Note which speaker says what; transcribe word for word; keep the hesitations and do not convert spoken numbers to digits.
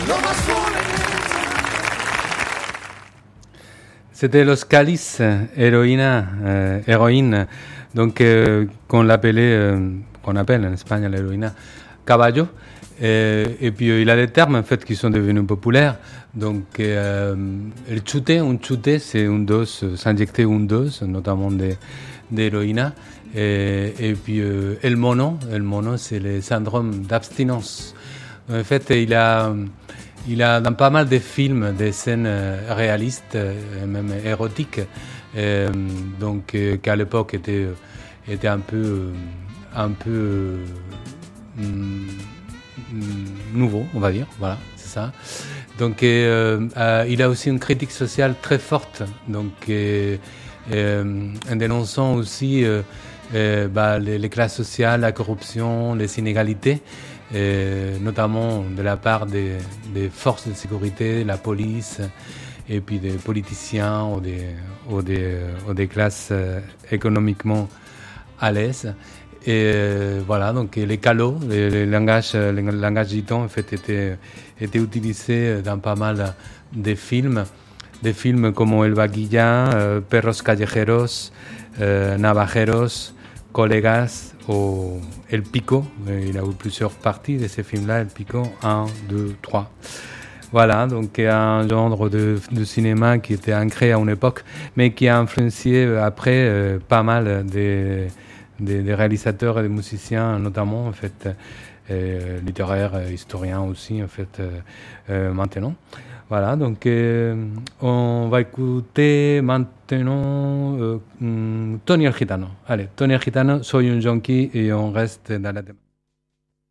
Speaker 1: C'était Los Calices, héroïna, euh, héroïne, donc euh, qu'on l'appelait, euh, qu'on appelle en Espagne l'héroïna, caballo. Et, et puis euh, il a des termes en fait qui sont devenus populaires. Donc euh, le chute, un chute, c'est une dose, s'injecter une dose, notamment d'héroïna. Et, et puis euh, el mono, el mono, c'est le syndrome d'abstinence. En fait, il a Il a dans pas mal de films des scènes réalistes, même érotiques, euh, donc euh, qu'à l'époque était était un peu un peu euh, nouveau, on va dire. Voilà, c'est ça. Donc euh, euh, il a aussi une critique sociale très forte, donc euh, euh, en dénonçant aussi euh, euh, bah, les, les classes sociales, la corruption, les inégalités. Et notamment de la part des, des forces de sécurité, la police, et puis des politiciens ou des, ou des, ou des classes économiquement à l'aise. Et voilà, donc les calots, le, le langage, le langage gitan, en fait, était, était utilisé dans pas mal de films, des films comme El Vaquilla, euh, Perros Callejeros, euh, Navajeros, Colegas ou El Pico. Il a eu plusieurs parties de ces films-là, El Pico, un, deux, trois. Voilà, donc un genre de, de cinéma qui était ancré à une époque, mais qui a influencé après euh, pas mal des, des, des réalisateurs et des musiciens, notamment en fait, euh, littéraires, historiens aussi, en fait, euh, euh, maintenant. Voilà, donc euh, on va écouter maintenant euh, Tony el Gitano. Allez, Tony el Gitano, soy un junkie et on reste dans la démarche.